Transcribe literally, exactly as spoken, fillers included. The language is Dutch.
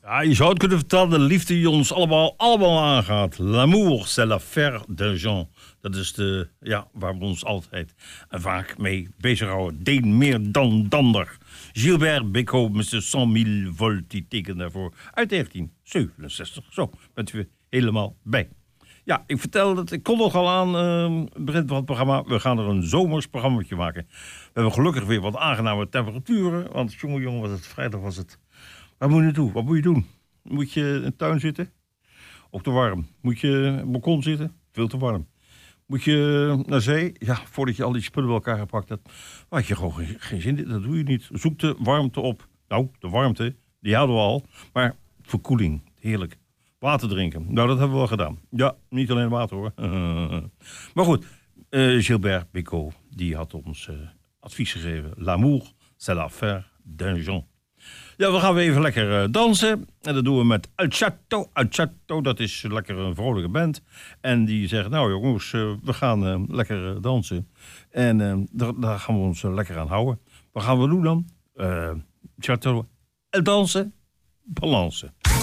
Ja, je zou het kunnen vertellen, de liefde die ons allemaal, allemaal aangaat. L'amour, c'est l'affaire des gens. Dat is de, ja, waar we ons altijd en vaak mee bezighouden. Deen meer dan dander. Gilbert Bécaud met zijn cent mille volt, die tekent daarvoor uit negentien zevenenzestig. Zo, bent u weer helemaal bij. Ja, ik vertel het, ik kon nog al aan uh, het begin van het programma. We gaan er een zomers programmaatje maken. We hebben gelukkig weer wat aangename temperaturen. Want jongen, jongen, was het vrijdag was het... Wat moet je naartoe? Wat moet je doen? Moet je in de tuin zitten? Ook te warm. Moet je op het balkon zitten? Veel te warm. Moet je naar zee? Ja, voordat je al die spullen bij elkaar gepakt hebt. Had je gewoon geen, geen zin in. Dat doe je niet. Zoek de warmte op. Nou, de warmte, die hadden we al. Maar verkoeling, heerlijk. Water drinken. Nou, dat hebben we wel gedaan. Ja, niet alleen water hoor. Maar goed, uh, Gilbert Bécaud, die had ons uh, advies gegeven. L'amour, c'est l'affaire d'un gens. Ja, dan gaan we even lekker uh, dansen. En dat doen we met El Chato. El Chato, dat is lekker een vrolijke band. En die zegt, nou jongens, uh, we gaan uh, lekker uh, dansen. En uh, daar, daar gaan we ons uh, lekker aan houden. Wat gaan we doen dan? Uh, Chato, el dansen, balansen.